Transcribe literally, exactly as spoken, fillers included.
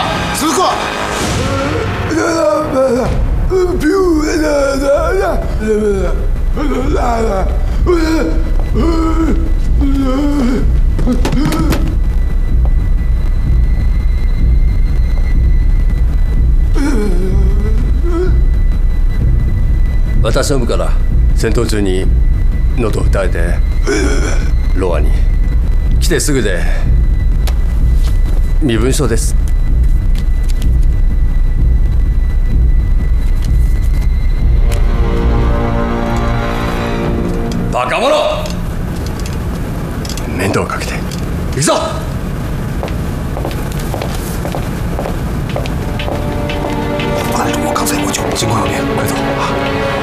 此刻。 私の部から戦闘中に喉を打たれてロアに来てすぐで身分証です。バカ者！面倒をかけて行くぞ！ 按照我刚才要求，尽快要练，快走啊！